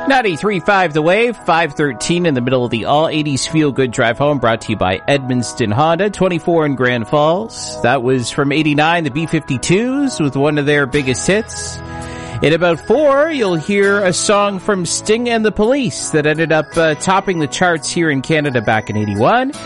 93.5 The Wave, 513 in the middle of the all-80s feel-good drive home, brought to you by Edmonston Honda, 24 in Grand Falls. That was from 89, the B-52s, with one of their biggest hits. In about 4, you'll hear a song from Sting and the Police that ended up topping the charts here in Canada back in 81.